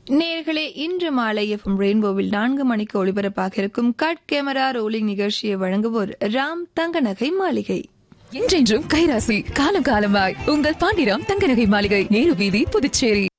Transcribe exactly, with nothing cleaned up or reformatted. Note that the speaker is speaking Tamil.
நேர்களே, இன்று மாலை எஃப்எம் ரெயின்போவில் நான்கு மணிக்கு ஒளிபரப்பாக இருக்கும் கட் கேமரா ரோலிங் நிகழ்ச்சியை வழங்குவோர் ராம் தங்கநகை மாளிகை. என்றென்றும் கைராசி, காலம் காலமாய் உங்கள் பாண்டிராம் தங்கநகை மாளிகை, நேரு வீதி, புதுச்சேரி.